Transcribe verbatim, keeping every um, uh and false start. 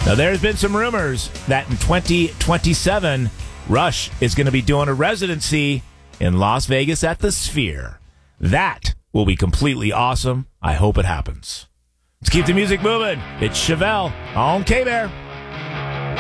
Now, there's been some rumors that in twenty twenty-seven, Rush is going to be doing a residency in Las Vegas at the Sphere. That will be completely awesome. I hope it happens. Let's keep the music moving. It's Chevelle on K-Bear.